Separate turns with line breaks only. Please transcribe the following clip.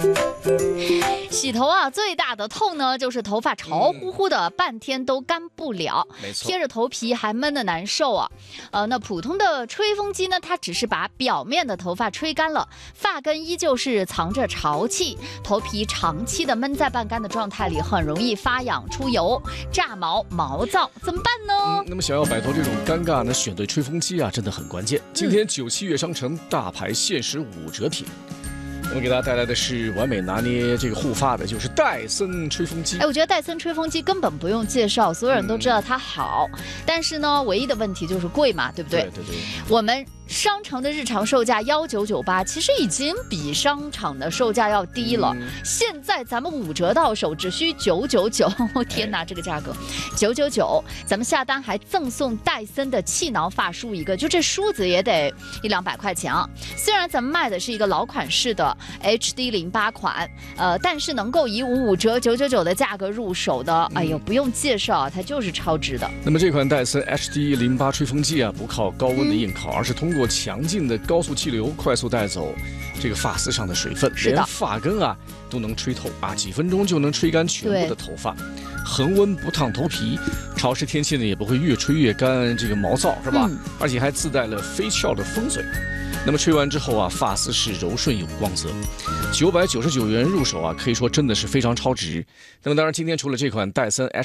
洗头啊，最大的痛呢，就是头发潮乎乎的，半天都干不了，
没错，
贴着头皮还闷得难受啊。那普通的吹风机呢，它只是把表面的头发吹干了，发根依旧是藏着潮气，头皮长期的闷在半干的状态里，很容易发痒、出油、炸毛、毛躁，怎么办呢？
那么想要摆脱这种尴尬呢，选对吹风机啊，真的很关键。今天97月商城大牌限时5折品。我们给大家带来的是完美拿捏这个护发的，就是戴森吹风机。
我觉得戴森吹风机根本不用介绍，所有人都知道它好。但是呢，唯一的问题就是贵嘛，对不对？
对。
我们商城的日常售价1998，其实已经比商场的售价要低了。现在咱们5折到手，只需999。天哪，这个价格999，咱们下单还赠送戴森的气挠发梳一个，就这梳子也得100-200块钱啊。虽然咱们卖的是一个老款式的 HD08款，但是能够以5折999的价格入手的，哎呦，不用介绍，它就是超值的。
那么这款戴森 HD08吹风机啊，不靠高温的硬烤，而是通过强劲的高速气流快速带走这个发丝上的水分，连发根啊都能吹透啊，几分钟就能吹干全部的头发，恒温不烫头皮，潮湿天气呢也不会越吹越干，这个毛躁是吧？而且还自带了飞翘的风嘴。那么吹完之后啊，发丝是柔顺有光泽，999元入手啊，可以说真的是非常超值。那么当然，今天除了这款戴森